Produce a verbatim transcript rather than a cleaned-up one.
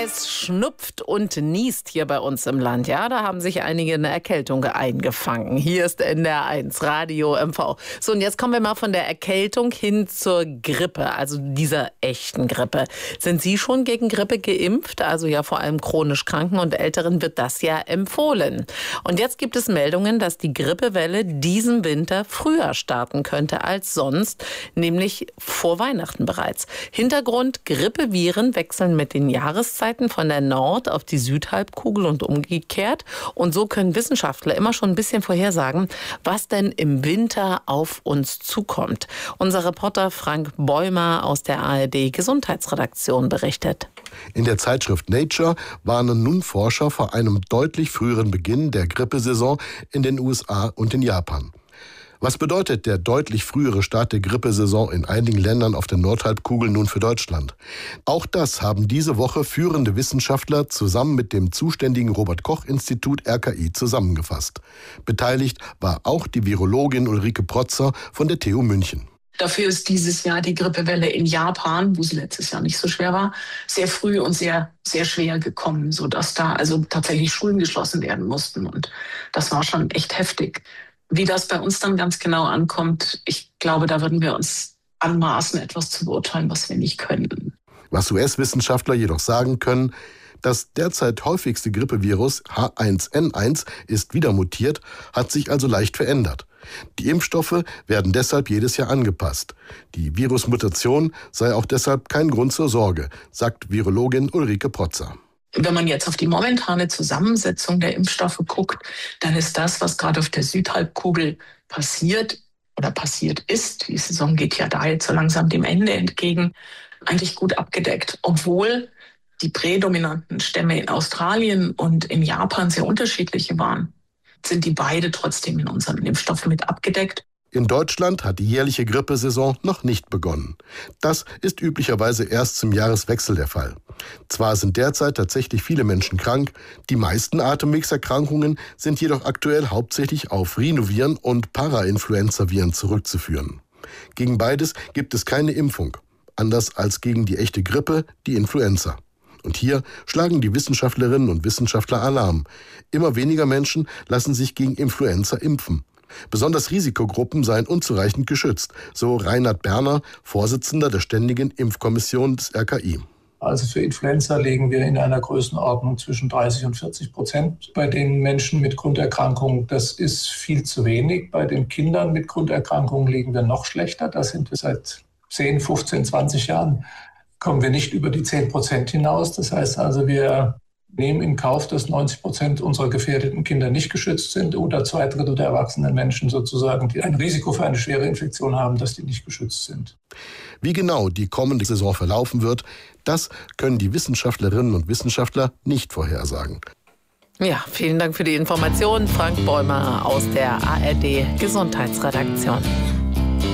Es schnupft und niest hier bei uns im Land. Ja, da haben sich einige eine Erkältung eingefangen. Hier ist N D R eins, Radio M V. So, und jetzt kommen wir mal von der Erkältung hin zur Grippe, also dieser echten Grippe. Sind Sie schon gegen Grippe geimpft? Also ja, vor allem chronisch Kranken und Älteren wird das ja empfohlen. Und jetzt gibt es Meldungen, dass die Grippewelle diesen Winter früher starten könnte als sonst, nämlich vor Weihnachten bereits. Hintergrund: Grippeviren wechseln mit den Jahreszeiten von der Nord- auf die Südhalbkugel und umgekehrt. Und so können Wissenschaftler immer schon ein bisschen vorhersagen, was denn im Winter auf uns zukommt. Unser Reporter Frank Bäumer aus der A R D-Gesundheitsredaktion berichtet. In der Zeitschrift Nature warnen nun Forscher vor einem deutlich früheren Beginn der Grippesaison in den U S A und in Japan. Was bedeutet der deutlich frühere Start der Grippesaison in einigen Ländern auf der Nordhalbkugel nun für Deutschland? Auch das haben diese Woche führende Wissenschaftler zusammen mit dem zuständigen Robert-Koch-Institut R K I zusammengefasst. Beteiligt war auch die Virologin Ulrike Protzer von der T U München. Dafür ist dieses Jahr die Grippewelle in Japan, wo sie letztes Jahr nicht so schwer war, sehr früh und sehr, sehr schwer gekommen, sodass da also tatsächlich Schulen geschlossen werden mussten. Und das war schon echt heftig. Wie das bei uns dann ganz genau ankommt, ich glaube, da würden wir uns anmaßen, etwas zu beurteilen, was wir nicht können. Was U S-Wissenschaftler jedoch sagen können: Das derzeit häufigste Grippevirus H eins N eins ist wieder mutiert, hat sich also leicht verändert. Die Impfstoffe werden deshalb jedes Jahr angepasst. Die Virusmutation sei auch deshalb kein Grund zur Sorge, sagt Virologin Ulrike Protzer. Wenn man jetzt auf die momentane Zusammensetzung der Impfstoffe guckt, dann ist das, was gerade auf der Südhalbkugel passiert oder passiert ist, die Saison geht ja da jetzt so langsam dem Ende entgegen, eigentlich gut abgedeckt. Obwohl die prädominanten Stämme in Australien und in Japan sehr unterschiedliche waren, sind die beide trotzdem in unseren Impfstoffen mit abgedeckt. In Deutschland hat die jährliche Grippesaison noch nicht begonnen. Das ist üblicherweise erst zum Jahreswechsel der Fall. Zwar sind derzeit tatsächlich viele Menschen krank, die meisten Atemwegserkrankungen sind jedoch aktuell hauptsächlich auf Rhinoviren und Parainfluenzaviren zurückzuführen. Gegen beides gibt es keine Impfung, anders als gegen die echte Grippe, die Influenza. Und hier schlagen die Wissenschaftlerinnen und Wissenschaftler Alarm. Immer weniger Menschen lassen sich gegen Influenza impfen. Besonders Risikogruppen seien unzureichend geschützt, so Reinhard Berner, Vorsitzender der Ständigen Impfkommission des R K I. Also für Influenza liegen wir in einer Größenordnung zwischen dreißig und vierzig Prozent bei den Menschen mit Grunderkrankungen. Das ist viel zu wenig. Bei den Kindern mit Grunderkrankungen liegen wir noch schlechter. Da sind wir seit zehn, fünfzehn, zwanzig Jahren, kommen wir nicht über die zehn Prozent hinaus. Das heißt also, wir nehmen in Kauf, dass neunzig Prozent unserer gefährdeten Kinder nicht geschützt sind oder zwei Drittel der erwachsenen Menschen sozusagen, die ein Risiko für eine schwere Infektion haben, dass die nicht geschützt sind. Wie genau die kommende Saison verlaufen wird, das können die Wissenschaftlerinnen und Wissenschaftler nicht vorhersagen. Ja, vielen Dank für die Informationen, Frank Bäumer aus der A R D-Gesundheitsredaktion.